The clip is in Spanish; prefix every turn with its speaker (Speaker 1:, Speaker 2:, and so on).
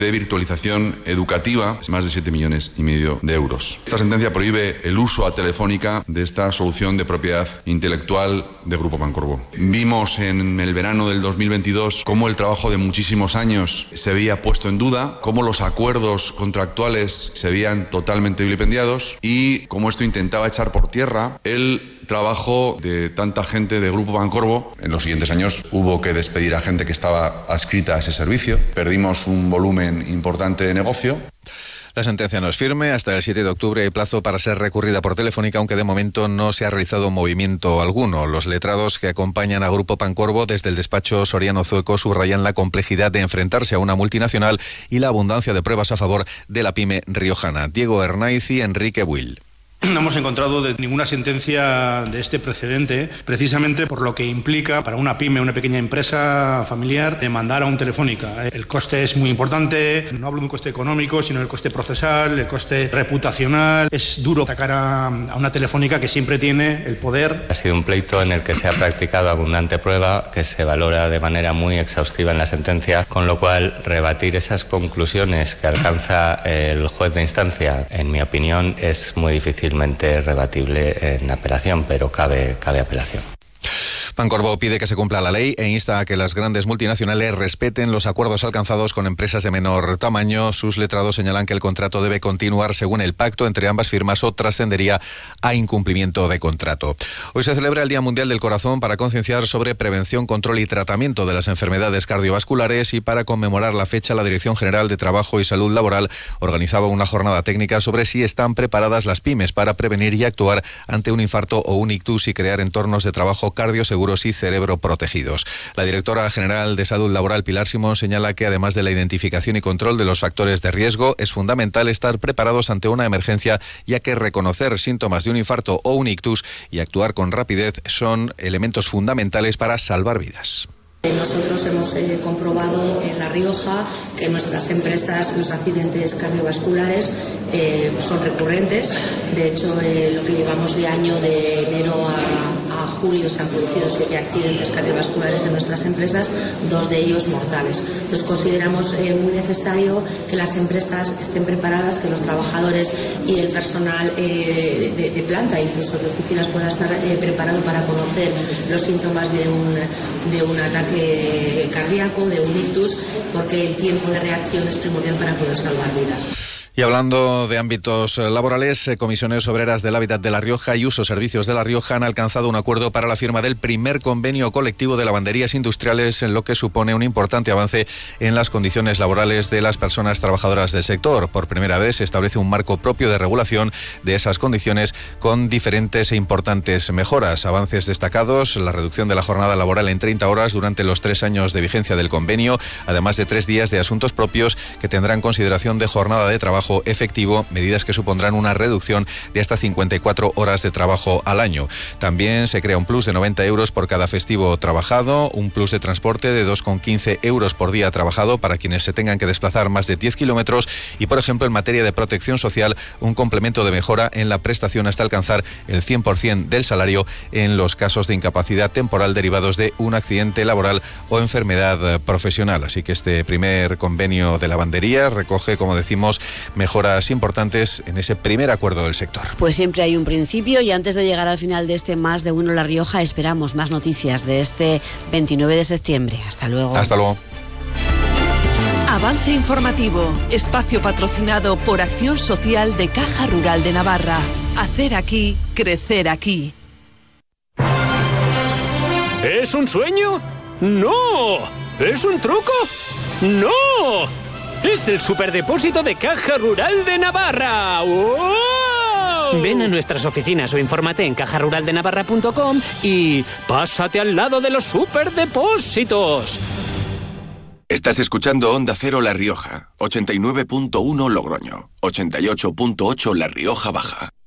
Speaker 1: de virtualización educativa, más de 7,5 millones de euros. Esta sentencia prohíbe el uso a Telefónica de esta solución de propiedad intelectual de Grupo Pancorbo. Vimos en el verano del 2022 cómo el trabajo de muchísimos años se veía puesto en duda, cómo los acuerdos contractuales se veían totalmente vilipendiados y cómo esto intentaba echar por tierra el trabajo de tanta gente de Grupo Pancorbo. En los siguientes años hubo que despedir a gente que estaba adscrita a ese servicio. Perdimos un volumen importante de negocio.
Speaker 2: La sentencia no es firme. Hasta el 7 de octubre hay plazo para ser recurrida por Telefónica, aunque de momento no se ha realizado movimiento alguno. Los letrados que acompañan a Grupo Pancorbo desde el despacho Soriano Zueco subrayan la complejidad de enfrentarse a una multinacional y la abundancia de pruebas a favor de la pyme riojana. Diego Hernáiz y Enrique Buil.
Speaker 3: No hemos encontrado ninguna sentencia de este precedente, precisamente por lo que implica para una pyme, una pequeña empresa familiar, demandar a un Telefónica. El coste es muy importante, no hablo de un coste económico, sino del coste procesal, el coste reputacional. Es duro atacar a una Telefónica que siempre tiene el poder.
Speaker 4: Ha sido un pleito en el que se ha practicado abundante prueba, que se valora de manera muy exhaustiva en la sentencia, con lo cual rebatir esas conclusiones que alcanza el juez de instancia, en mi opinión, es muy difícilmente rebatible en apelación, pero cabe apelación.
Speaker 2: Pancorbo pide que se cumpla la ley e insta a que las grandes multinacionales respeten los acuerdos alcanzados con empresas de menor tamaño. Sus letrados señalan que el contrato debe continuar según el pacto entre ambas firmas o trascendería a incumplimiento de contrato. Hoy se celebra el Día Mundial del Corazón para concienciar sobre prevención, control y tratamiento de las enfermedades cardiovasculares, y para conmemorar la fecha la Dirección General de Trabajo y Salud Laboral organizaba una jornada técnica sobre si están preparadas las pymes para prevenir y actuar ante un infarto o un ictus y crear entornos de trabajo cardioseguros y cerebro protegidos. La directora general de Salud Laboral, Pilar Simón, señala que además de la identificación y control de los factores de riesgo, es fundamental estar preparados ante una emergencia, ya que reconocer síntomas de un infarto o un ictus y actuar con rapidez son elementos fundamentales para salvar vidas.
Speaker 5: Nosotros hemos comprobado en La Rioja que en nuestras empresas los accidentes cardiovasculares son recurrentes. De hecho, lo que llevamos de año, de enero a julio, se han producido 7 accidentes cardiovasculares en nuestras empresas, 2 de ellos mortales. Entonces consideramos muy necesario que las empresas estén preparadas, que los trabajadores y el personal de planta, incluso de oficinas, pueda estar preparado para conocer los síntomas de un ataque cardíaco, de un ictus, porque el tiempo de reacción es primordial para poder salvar vidas.
Speaker 2: Y hablando de ámbitos laborales, Comisiones Obreras del Hábitat de La Rioja y Uso Servicios de La Rioja han alcanzado un acuerdo para la firma del primer convenio colectivo de lavanderías industriales, en lo que supone un importante avance en las condiciones laborales de las personas trabajadoras del sector. Por primera vez se establece un marco propio de regulación de esas condiciones con diferentes e importantes mejoras. Avances destacados: la reducción de la jornada laboral en 30 horas durante los 3 años de vigencia del convenio, además de 3 días de asuntos propios que tendrán consideración de jornada de trabajo efectivo, medidas que supondrán una reducción de hasta 54 horas de trabajo al año. También se crea un plus de 90 euros por cada festivo trabajado, un plus de transporte de 2,15 euros por día trabajado para quienes se tengan que desplazar más de 10 kilómetros y, por ejemplo, en materia de protección social, un complemento de mejora en la prestación hasta alcanzar el 100% del salario en los casos de incapacidad temporal derivados de un accidente laboral o enfermedad profesional. Así que este primer convenio de lavandería recoge, como decimos, mejoras importantes en ese primer acuerdo del sector.
Speaker 6: Pues siempre hay un principio, y antes de llegar al final de este Más de Uno La Rioja, esperamos más noticias de este 29 de septiembre. Hasta luego.
Speaker 2: Hasta luego.
Speaker 7: Avance informativo, espacio patrocinado por Acción Social de Caja Rural de Navarra. Hacer aquí, crecer aquí.
Speaker 8: ¿Es un sueño? ¡No! ¿Es un truco? ¡No! ¡Es el superdepósito de Caja Rural de Navarra! ¡Wow! Ven a nuestras oficinas o infórmate en cajaruraldenavarra.com y pásate al lado de los superdepósitos.
Speaker 9: Estás escuchando Onda Cero La Rioja, 89.1 Logroño, 88.8 La Rioja Baja.